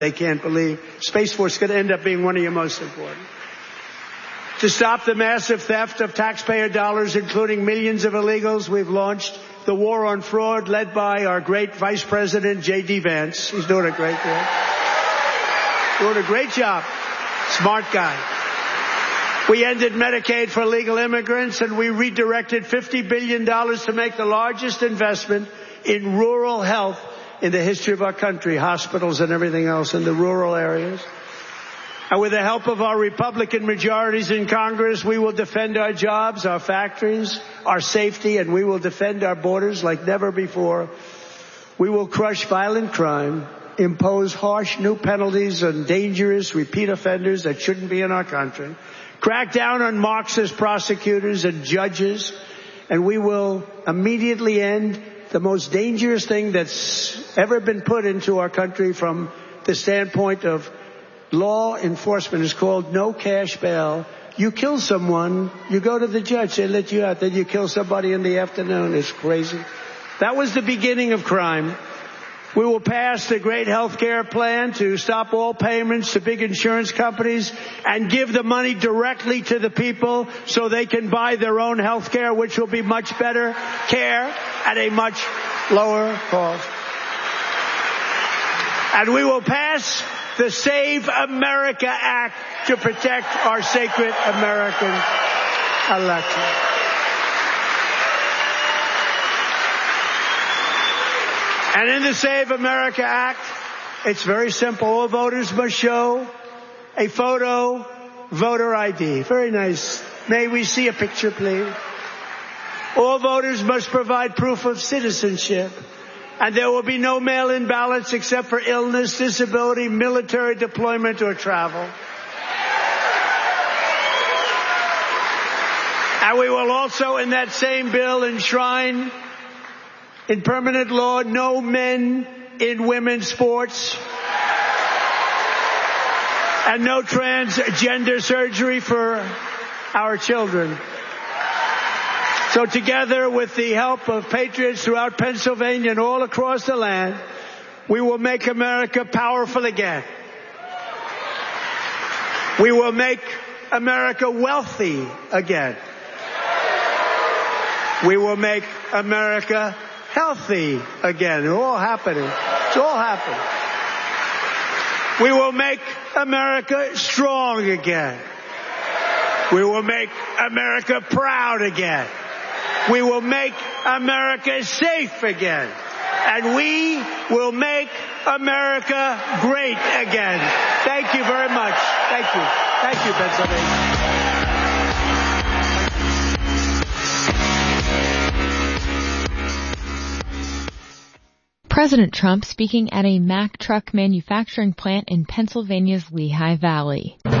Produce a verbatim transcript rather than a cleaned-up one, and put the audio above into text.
they can't believe. Space Force is going to end up being one of your most important. To stop the massive theft of taxpayer dollars, including millions of illegals, we've launched the war on fraud led by our great Vice President, J D. Vance. He's doing a great job. Doing a great job. Smart guy. We ended Medicaid for illegal immigrants, and we redirected fifty billion dollars to make the largest investment in rural health in the history of our country, hospitals and everything else in the rural areas. And with the help of our Republican majorities in Congress, we will defend our jobs, our factories, our safety, and we will defend our borders like never before. We will crush violent crime, impose harsh new penalties on dangerous repeat offenders that shouldn't be in our country, crack down on Marxist prosecutors and judges, and we will immediately end the most dangerous thing that's ever been put into our country from the standpoint of law enforcement. Is called no cash bail. You kill someone, you go to the judge, they let you out, then you kill somebody in the afternoon. It's crazy. That was the beginning of crime. We will pass the great health care plan to stop all payments to big insurance companies and give the money directly to the people so they can buy their own health care, which will be much better care at a much lower cost. And we will pass the Save America Act to protect our sacred American election. And in the Save America Act, it's very simple. All voters must show a photo voter I D. Very nice. May we see a picture, please? All voters must provide proof of citizenship. And there will be no mail-in ballots except for illness, disability, military deployment, or travel. And we will also, in that same bill, enshrine in permanent law no men in women's sports and no transgender surgery for our children. So together with the help of patriots throughout Pennsylvania and all across the land, we will make America powerful again. We will make America wealthy again. We will make America healthy again. It's all happening. It's all happening. We will make America strong again. We will make America proud again. We will make America safe again. And we will make America great again. Thank you very much. Thank you. Thank you, Pennsylvania. President Trump speaking at a Mack truck manufacturing plant in Pennsylvania's Lehigh Valley.